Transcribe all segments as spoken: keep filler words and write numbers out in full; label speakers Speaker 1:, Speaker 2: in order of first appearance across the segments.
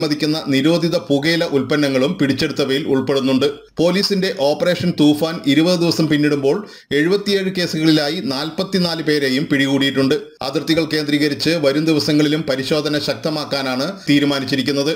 Speaker 1: അനുവദിക്കുന്ന നിരോധിത പുകയില ഉൽപ്പന്നങ്ങളും പിടിച്ചെടുത്തവയിൽ ഉൾപ്പെടുന്നുണ്ട്. പോലീസിന്റെ ഓപ്പറേഷൻ തൂഫാൻ ഇരുപത് ദിവസം പിന്നിടുമ്പോൾ എഴുപത്തിയേഴ് കേസുകളിലായി നാൽപ്പത്തിനാല് പേരെയും പിടികൂടിയിട്ടുണ്ട്. അതിർത്തികൾ കേന്ദ്രീകരിച്ച് വരും ദിവസങ്ങളിലും പരിശോധന ശക്തമാക്കാനാണ് തീരുമാനിച്ചിരിക്കുന്നത്.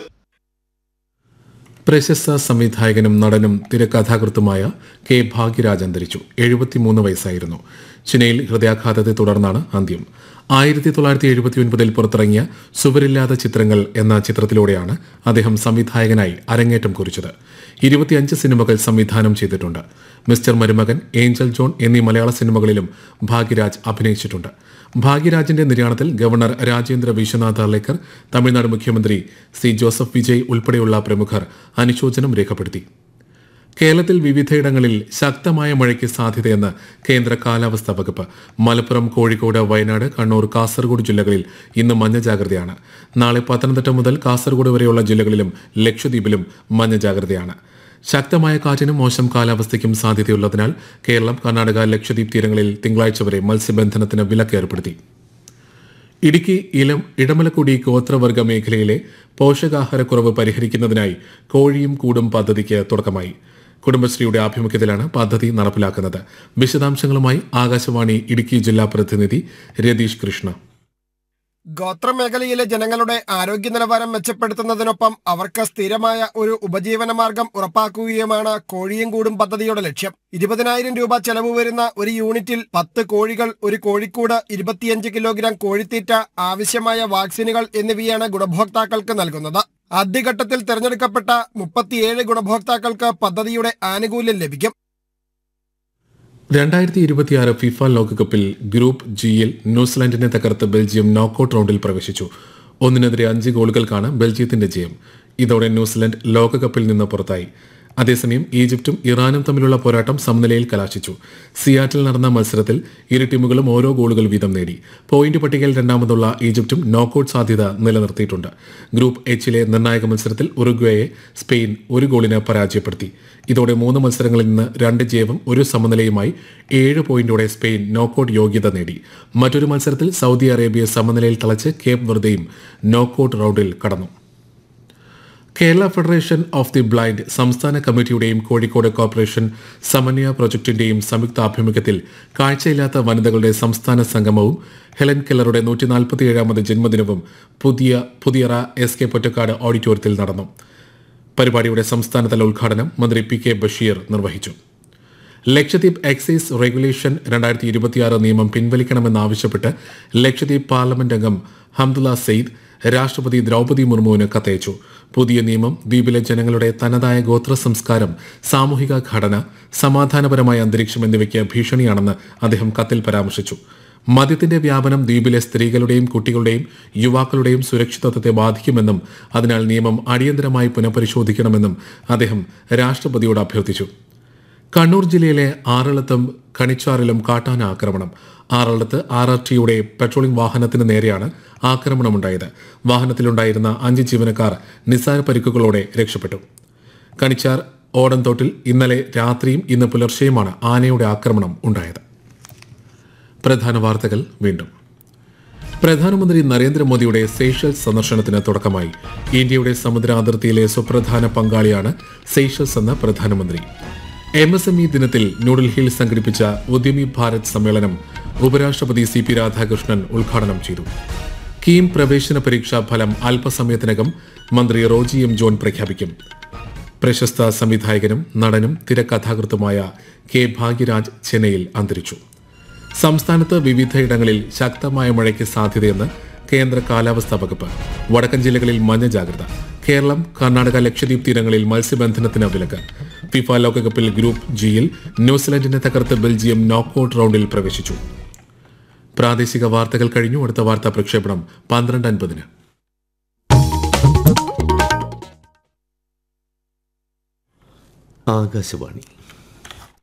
Speaker 2: പ്രശസ്ത സംവിധായകനും നടനും തിരക്കഥാകൃത്തുമായ കെ ഭാഗ്യരാജ് അന്തരിച്ചു. എഴുപത്തിമൂന്ന് വയസ്സായിരുന്നു. ചെന്നൈയിൽ ഹൃദയാഘാതത്തെ തുടർന്നാണ് അന്ത്യം. ആയിരത്തി തൊള്ളായിരത്തി എഴുപത്തി ഒൻപതിൽ പുറത്തിറങ്ങിയ സുവരില്ലാത്ത ചിത്രങ്ങൾ എന്ന ചിത്രത്തിലൂടെയാണ് അദ്ദേഹം സംവിധായകനായി അരങ്ങേറ്റം കുറിച്ചത്. ഇരുപത്തിയഞ്ച് സിനിമകൾ സംവിധാനം ചെയ്തിട്ടുണ്ട്. മിസ്റ്റർ മരുമകൻ, ഏഞ്ചൽ ജോൺ എന്നീ മലയാള സിനിമകളിലും ഭാഗ്യരാജ് അഭിനയിച്ചിട്ടുണ്ട്. ഭാഗ്യരാജിന്റെ നിര്യാണത്തിൽ ഗവർണർ രാജേന്ദ്ര വിശ്വനാഥ് അർലേക്കർ, തമിഴ്നാട് മുഖ്യമന്ത്രി സി ജോസഫ് വിജയ് ഉൾപ്പെടെയുള്ള പ്രമുഖർ അനുശോചനം രേഖപ്പെടുത്തി. കേരളത്തിൽ വിവിധയിടങ്ങളിൽ ശക്തമായ മഴയ്ക്ക് സാധ്യതയെന്ന് കേന്ദ്ര കാലാവസ്ഥാ വകുപ്പ്. മലപ്പുറം, കോഴിക്കോട്, വയനാട്, കണ്ണൂർ, കാസർഗോഡ് ജില്ലകളിൽ ഇന്ന് മഞ്ഞ ജാഗ്രതയാണ്. നാളെ പത്തനംതിട്ട മുതൽ കാസർഗോഡ് വരെയുള്ള ജില്ലകളിലും ലക്ഷദ്വീപിലും മഞ്ഞ ജാഗ്രതയാണ്. ശക്തമായ കാറ്റിനും മോശം കാലാവസ്ഥയ്ക്കും സാധ്യതയുള്ളതിനാൽ കേരളം, കർണാടക, ലക്ഷദ്വീപ് തീരങ്ങളിൽ തിങ്കളാഴ്ച വരെ മത്സ്യബന്ധനത്തിന് വിലക്ക് ഏർപ്പെടുത്തി. ഇടുക്കി ഇലം ഇടമലക്കുടി ഗോത്രവർഗ മേഖലയിലെ പോഷകാഹാരക്കുറവ് പരിഹരിക്കുന്നതിനായി കോഴിയും കൂടും പദ്ധതിക്ക് തുടക്കമായി. കുടുംബശ്രീയുടെ ആഭിമുഖ്യത്തിലാണ് പദ്ധതി നടപ്പിലാക്കുന്നത്. വിശദാംശങ്ങളുമായി ആകാശവാണി ഇടുക്കി ജില്ലാ പ്രതിനിധി രതീഷ് കൃഷ്ണ.
Speaker 3: ഗോത്രമേഖലയിലെ ജനങ്ങളുടെ ആരോഗ്യ നിലവാരം മെച്ചപ്പെടുത്തുന്നതിനൊപ്പം അവർക്ക് സ്ഥിരമായ ഒരു ഉപജീവന മാർഗം ഉറപ്പാക്കുകയുമാണ് കോഴിയും കൂടും പദ്ധതിയുടെ ലക്ഷ്യം. ഇരുപതിനായിരം രൂപ ചെലവ് വരുന്ന ഒരു യൂണിറ്റിൽ പത്ത് കോഴികൾ, ഒരു കോഴിക്കൂട്, ഇരുപത്തിയഞ്ച് കിലോഗ്രാം കോഴിത്തീറ്റ, ആവശ്യമായ വാക്സിനുകൾ എന്നിവയാണ് ഗുണഭോക്താക്കൾക്ക് നൽകുന്നത്. ആദ്യഘട്ടത്തിൽ തെരഞ്ഞെടുക്കപ്പെട്ട മുപ്പത്തിയേഴ് ഗുണഭോക്താക്കൾക്ക് പദ്ധതിയുടെ ആനുകൂല്യം ലഭിക്കും.
Speaker 2: രണ്ടായിരത്തി ഇരുപത്തിയാറ് ഫിഫ ലോകകപ്പിൽ ഗ്രൂപ്പ് ജിയിൽ ന്യൂസിലാൻഡിനെ തകർത്ത് ബെൽജിയം നോക്കൌട്ട് റൗണ്ടിൽ പ്രവേശിച്ചു. ഒന്നിനെതിരെ അഞ്ച് ഗോളുകൾക്കാണ് ബെൽജിയത്തിന്റെ ജയം. ഇതോടെ ന്യൂസിലാൻഡ് ലോകകപ്പിൽ നിന്ന് പുറത്തായി. അതേസമയം ഈജിപ്തും ഇറാനും തമ്മിലുള്ള പോരാട്ടം സമനിലയിൽ കലാശിച്ചു. സിയാറ്റിൽ നടന്ന മത്സരത്തിൽ ഇരു ടീമുകളും ഓരോ ഗോളുകൾ വീതം നേടി. പോയിന്റ് പട്ടികയിൽ രണ്ടാമതുള്ള ഈജിപ്തും നോക്കൌട്ട് സാധ്യത നിലനിർത്തിയിട്ടുണ്ട്. ഗ്രൂപ്പ് എച്ചിലെ നിർണായക മത്സരത്തിൽ ഉറുഗ്വേയെ സ്പെയിൻ ഒരു ഗോളിന് പരാജയപ്പെടുത്തി. ഇതോടെ മൂന്ന് മത്സരങ്ങളിൽ നിന്ന് രണ്ട് ജയവും ഒരു സമനിലയുമായി ഏഴ് പോയിന്റോടെ സ്പെയിൻ നോക്കൌട്ട് യോഗ്യത നേടി. മറ്റൊരു മത്സരത്തിൽ സൗദി അറേബ്യ സമനിലയിൽ തളച്ച് കേപ്പ് വെർദെയും നോക്കൌട്ട് റൗണ്ടിൽ കടന്നു. Kerala federation of the blind സംസ്ഥാന കമ്മിറ്റിയുടെയും കോഴിക്കോട് കോർപ്പറേഷൻ സമന്വയ പ്രൊജക്ടിന്റെയും സംയുക്ത ആഭിമുഖ്യത്തിൽ കാഴ്ചയില്ലാത്ത വനിതകളുടെ സംസ്ഥാന സംഗമവും ഹെലൻ കെല്ലറുടെ നൂറ്റി നാൽപ്പത്തിയേഴാമത് ജന്മദിനവും പുതിയ പുതിയറ എസ് കെ പൊറ്റക്കാട് ഓഡിറ്റോറിയത്തിൽ നടന്നു. പരിപാടിയുടെ സംസ്ഥാനതല ഉദ്ഘാടനം മന്ത്രി പി കെ ബഷീർ നിർവഹിച്ചു. ലക്ഷദ്വീപ് എക്സൈസ് റെഗുലേഷൻ രണ്ടായിരത്തി ഇരുപത്തിയാറ് നിയമം പിൻവലിക്കണമെന്നാവശ്യപ്പെട്ട് ലക്ഷദ്വീപ് പാർലമെന്റ് അംഗം ഹംദുള്ള സെയ്ദ് രാഷ്ട്രപതി ദ്രൗപദി മുർമുവിന് കത്തയച്ചു. പുതിയ നിയമം ദ്വീപിലെ ജനങ്ങളുടെ തനതായ ഗോത്ര സംസ്കാരം, സാമൂഹിക ഘടന, സമാധാനപരമായ അന്തരീക്ഷം എന്നിവയ്ക്ക് ഭീഷണിയാണെന്ന് അദ്ദേഹം കത്തിൽ പരാമർശിച്ചു. മദ്യത്തിന്റെ വ്യാപനം ദ്വീപിലെ സ്ത്രീകളുടെയും കുട്ടികളുടെയും യുവാക്കളുടെയും സുരക്ഷിതത്വത്തെ ബാധിക്കുമെന്നും അതിനാൽ നിയമം അടിയന്തരമായി പുനഃപരിശോധിക്കണമെന്നും അദ്ദേഹം രാഷ്ട്രപതിയോട് അഭ്യർത്ഥിച്ചു. കണ്ണൂർ ജില്ലയിലെ ആറളത്തും കണിച്ചാറിലും കാട്ടാന ആക്രമണം. ആറളത്ത് ആർ ആർ ടിയുടെ പെട്രോളിംഗ് വാഹനത്തിന് നേരെയാണ് ആക്രമണമുണ്ടായത്. വാഹനത്തിലുണ്ടായിരുന്ന അഞ്ച് ജീവനക്കാർ നിസ്സാര പരിക്കുകളോടെ രക്ഷപ്പെട്ടു. കണിച്ചാർ ഓടൻതോട്ടിൽ ഇന്നലെ രാത്രിയും ഇന്ന് പുലർച്ചെയുമാണ് ആനയുടെ ആക്രമണം ഉണ്ടായത്. പ്രധാന വാർത്തകൾ വീണ്ടും. പ്രധാനമന്ത്രി നരേന്ദ്രമോദിയുടെ സെയ്ഷൽസ് സന്ദർശനത്തിന് തുടക്കമായി. ഇന്ത്യയുടെ സമുദ്ര അതിർത്തിയിലെ സുപ്രധാന പങ്കാളിയാണ് സെയ്ഷൽസ് എന്ന പ്രധാനമന്ത്രി. എം എസ് എം ഇ ദിനത്തിൽ ന്യൂഡൽഹിയിൽ സംഘടിപ്പിച്ച ഉദ്യമി ഭാരത് സമ്മേളനം ഉപരാഷ്ട്രപതി സി പി രാധാകൃഷ്ണൻ ഉദ്ഘാടനം ചെയ്തു. കീം പ്രവേശന പരീക്ഷാ ഫലം അല്പസമയത്തിനകം മന്ത്രി റോജി എം ജോൺ പ്രഖ്യാപിക്കും. പ്രശസ്ത സംവിധായകനും നടനും തിരക്കഥാകൃത്തുമായ കെ ഭാഗ്യരാജ് ചെന്നൈയിൽ അന്തരിച്ചു. സംസ്ഥാനത്ത് വിവിധയിടങ്ങളിൽ ശക്തമായ മഴയ്ക്ക് സാധ്യതയെന്ന് കേന്ദ്ര കാലാവസ്ഥാ വകുപ്പ്. വടക്കൻ ജില്ലകളിൽ മഞ്ഞ ജാഗ്രത. കേരളം, കർണാടക, ലക്ഷദ്വീപ് തീരങ്ങളിൽ മത്സ്യബന്ധനത്തിന് വിലക്ക്. ഫിഫ ലോകകപ്പിൽ ഗ്രൂപ്പ് ജിയിൽ ന്യൂസിലാൻഡിനെ തകർത്ത് ബെൽജിയം നോക്കൌട്ട് റൗണ്ടിൽ പ്രവേശിച്ചു. പ്രാദേശിക വാർത്തകൾ കഴിഞ്ഞു. അടുത്ത വാർത്താ പ്രക്ഷേപണം പന്ത്രണ്ട് അൻപതിന്.
Speaker 4: ആകാശവാണി